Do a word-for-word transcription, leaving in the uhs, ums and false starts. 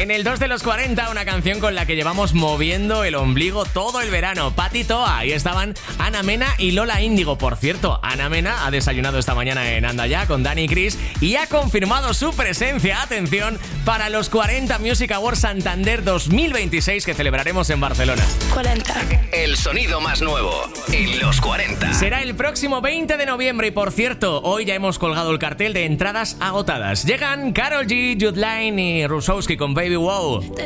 En el dos de los cuarenta, una canción con la que llevamos moviendo el ombligo todo el verano. Pati Toa. Ahí estaban Ana Mena y Lola Índigo. Por cierto, Ana Mena ha desayunado esta mañana en Anda Ya con Dani y Chris y ha confirmado su presencia, atención, para los cuarenta Music Awards Santander dos mil veintiséis que celebraremos en Barcelona. cuarenta. El sonido más nuevo en los cuarenta. Será el próximo veinte de noviembre y, por cierto, hoy ya hemos colgado el cartel de entradas agotadas. Llegan Karol G, Jude Line y Rusowski con Baby Wow.